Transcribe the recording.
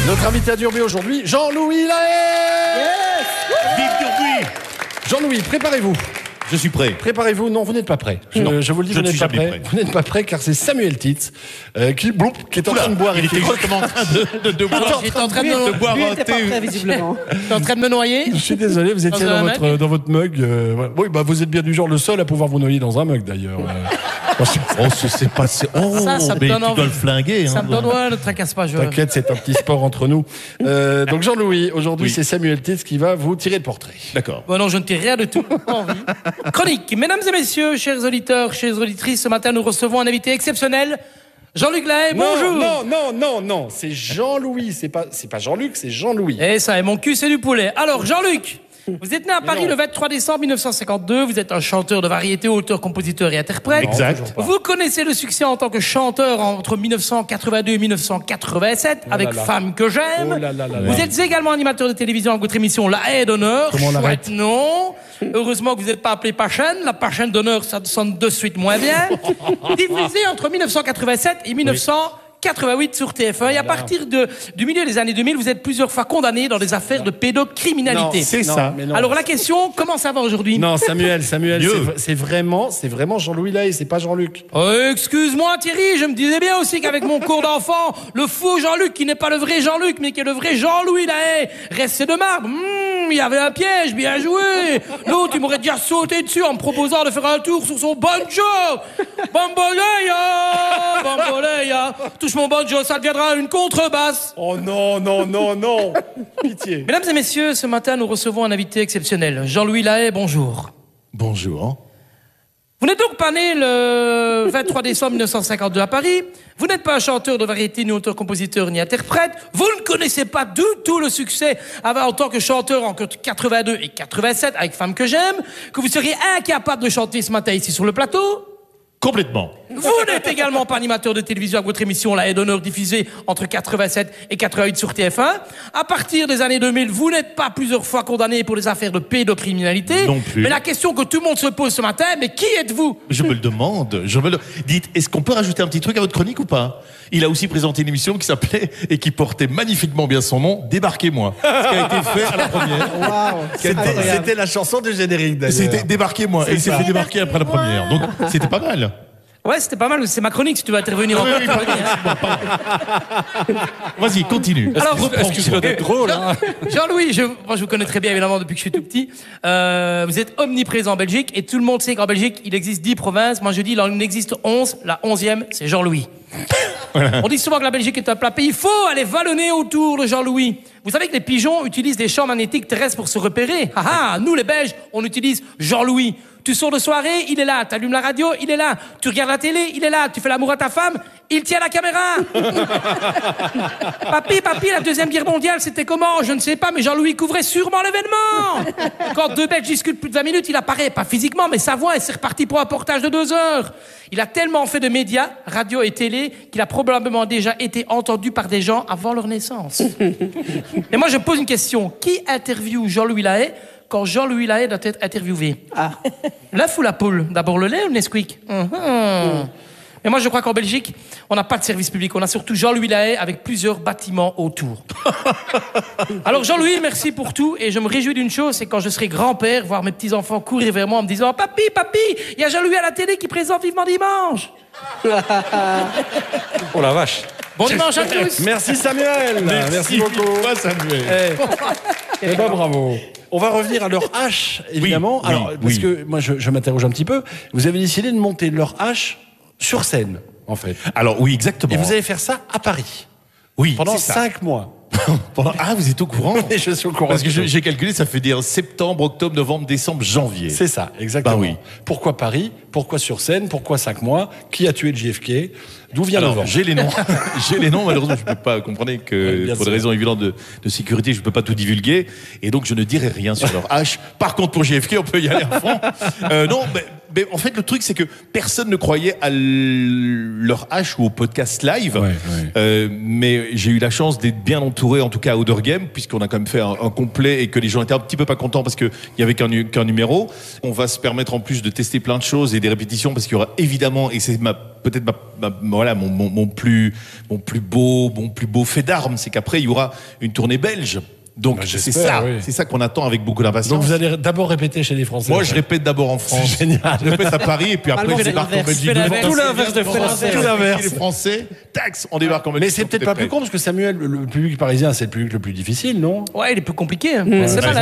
Notre invité à Durbé aujourd'hui, Jean-Louis Lahaye. Yes. Vive Durbé. Jean-Louis, préparez-vous. Je suis prêt. Préparez-vous. Non, vous n'êtes pas prêt. Je vous le dis, vous n'êtes pas prêt. Vous n'êtes pas prêt car c'est Samuel Titz qui est en train de boire. Il était justement en train de boire. J'étais en train de boire un thé. Pas prêt, visiblement. T'es en train de me noyer. Je suis désolé, vous étiez dans votre mug. Oui, bah vous êtes bien du genre le seul à pouvoir vous noyer dans un mug d'ailleurs. Oh, c'est passé. Oh, ça me mais donne tu dois le flinguer. Ça me donne ne tracasse pas. T'inquiète, c'est un petit sport entre nous. Donc Jean-Louis, aujourd'hui c'est Samuel Titz qui va vous tirer le portrait. D'accord. Bon non, je ne tire rien de tout. Chronique. Mesdames et messieurs, chers auditeurs, chères auditrices, ce matin nous recevons un invité exceptionnel. Jean-Luc Lahaye, bonjour. Non, c'est Jean-Louis, c'est pas Jean-Luc, c'est Jean-Louis. Et ça, et mon cul c'est du poulet. Alors Jean-Luc, vous êtes né à Paris le 23 décembre 1952, vous êtes un chanteur de variété, auteur, compositeur et interprète. Exact. Vous connaissez le succès en tant que chanteur entre 1982 et 1987 avec Femme que j'aime. Vous êtes également animateur de télévision avec votre émission La Haie d'honneur. Comment on l'arrête ? Non. Heureusement que vous n'êtes pas appelé Pachen. La Pachen d'honneur, ça sonne de suite moins bien. Diffusé entre 1987 et 1988 sur TF1. Et à partir du milieu des années 2000, vous êtes plusieurs fois condamné dans des affaires de pédocriminalité. Non, c'est ça. Alors la question, comment ça va aujourd'hui ? Non, Samuel, c'est vraiment Jean-Louis Lahaye, c'est pas Jean-Luc. Excuse-moi Thierry, je me disais bien aussi qu'avec mon cours d'enfant, le faux Jean-Luc, qui n'est pas le vrai Jean-Luc, mais qui est le vrai Jean-Louis Lahaye, restait de marbre. Il y avait un piège, bien joué. L'autre, il m'aurait déjà sauté dessus en me proposant de faire un tour sur son banjo. Bamboleya, bamboleya. Touche mon banjo, ça deviendra une contrebasse. Oh non. Pitié. Mesdames et messieurs, ce matin, nous recevons un invité exceptionnel. Jean-Louis Lahaye, bonjour. Bonjour. Vous n'êtes donc pas né le 23 décembre 1952 à Paris. Vous n'êtes pas un chanteur de variété, ni auteur-compositeur, ni interprète. Vous ne connaissez pas du tout le succès en tant que chanteur en 82 et 87 avec Femme que j'aime, que vous seriez incapable de chanter ce matin ici sur le plateau. Complètement. Vous n'êtes également pas animateur de télévision avec votre émission La Haie d'honneur diffusée entre 87 et 88 sur TF1. À partir des années 2000, vous n'êtes pas plusieurs fois condamné pour des affaires de pédocriminalité. Non plus. Mais la question que tout le monde se pose ce matin, mais qui êtes-vous ? Je me le demande. Dites, est-ce qu'on peut rajouter un petit truc à votre chronique ou pas ? Il a aussi présenté une émission qui s'appelait et qui portait magnifiquement bien son nom, Débarquez-moi. Ce qui a été fait à la première. C'était la chanson du générique d'ailleurs. C'était Débarquez-moi. Et il s'est fait débarquer après la première. Donc c'était pas mal. Ouais, c'était pas mal. C'est ma chronique si tu veux intervenir encore. Vas-y, continue. Alors, excusez-moi d'être drôle. Jean-Louis, moi je vous connais très bien évidemment depuis que je suis tout petit. Vous êtes omniprésent en Belgique et tout le monde sait qu'en Belgique il existe 10 provinces. Moi je dis il en existe 11. La 11e, c'est Jean-Louis. On dit souvent que la Belgique est un plat pays. Il faut aller vallonner autour de Jean-Louis. Vous savez que les pigeons utilisent des champs magnétiques terrestres pour se repérer. Nous les Belges, on utilise Jean-Louis. Tu sors de soirée, il est là. Tu allumes la radio, il est là. Tu regardes la télé, il est là. Tu fais l'amour à ta femme, il tient la caméra. Papy, la Deuxième Guerre mondiale, c'était comment ? Je ne sais pas, mais Jean-Louis couvrait sûrement l'événement. Quand deux Belges discutent plus de 20 minutes, il apparaît, pas physiquement, mais sa voix, et c'est reparti pour un reportage de 2 heures. Il a tellement fait de médias, radio et télé, qu'il a probablement déjà été entendu par des gens avant leur naissance. Et moi, je pose une question. Qui interviewe Jean-Louis Lahaye quand Jean-Louis Lahaye doit être interviewé ? L'œuf ou la poule ? D'abord le lait ou le Nesquik ? Mais moi, je crois qu'en Belgique, on n'a pas de service public. On a surtout Jean-Louis Lahaye avec plusieurs bâtiments autour. Alors, Jean-Louis, merci pour tout. Et je me réjouis d'une chose, c'est quand je serai grand-père, voir mes petits-enfants courir vers moi en me disant « Papy, il y a Jean-Louis à la télé qui présente Vivement Dimanche !» Oh la vache. Bon dimanche à tous. Merci Samuel. Merci beaucoup. Moi, Samuel. Bravo. On va revenir à leur hache, évidemment. Parce que moi, je m'interroge un petit peu. Vous avez décidé de monter leur hache sur scène, en fait. Alors, oui, exactement. Et vous allez faire ça à Paris. Oui, pendant 5 mois. Vous êtes au courant ? Je suis au courant. Parce que j'ai calculé, ça fait dire septembre, octobre, novembre, décembre, janvier. C'est ça, exactement. Oui. Pourquoi Paris ? Pourquoi sur scène ? Pourquoi 5 mois ? Qui a tué le JFK ? D'où vient le vent ? J'ai les noms. Malheureusement, je ne peux pas. Comprenez que pour des raisons évidentes de sécurité, je ne peux pas tout divulguer. Et donc, je ne dirai rien sur leur hache. Par contre, pour JFK, on peut y aller à fond. Non, mais Mais en fait, le truc, c'est que personne ne croyait à leur H ou au podcast live. Mais j'ai eu la chance d'être bien entouré, en tout cas à Other Game, puisqu'on a quand même fait un complet et que les gens étaient un petit peu pas contents parce qu'il y avait qu'un numéro. On va se permettre en plus de tester plein de choses et des répétitions parce qu'il y aura évidemment, et c'est peut-être voilà, mon plus beau fait d'armes, c'est qu'après, il y aura une tournée belge. Donc c'est ça qu'on attend avec beaucoup d'impatience. Donc vous allez d'abord répéter chez les Français. Moi je répète d'abord en France. C'est génial. Je répète à Paris et puis après je débarque en Belgique. Tout l'inverse de français. Tout l'inverse. Les Français, tax, on débarque en Belgique. Mais c'est peut-être pas plus con parce que Samuel, le public parisien, c'est le public le plus difficile, non? Ouais, il est plus compliqué. Hein. Ouais. C'est ça,